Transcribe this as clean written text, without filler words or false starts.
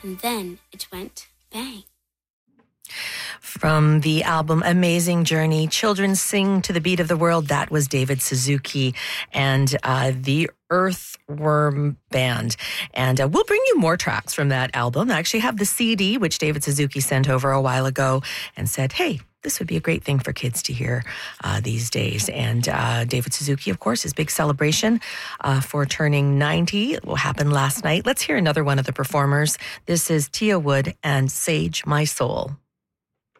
and then it went bang. From the album Amazing Journey, Children Sing to the Beat of the World, that was David Suzuki and the Earthworm Band. And we'll bring you more tracks from that album. I actually have the CD, which David Suzuki sent over a while ago and said, hey, this would be a great thing for kids to hear these days. And David Suzuki, of course, his big celebration for turning 90. It will happen last night. Let's hear another one of the performers. This is Tia Wood and Sage My Soul.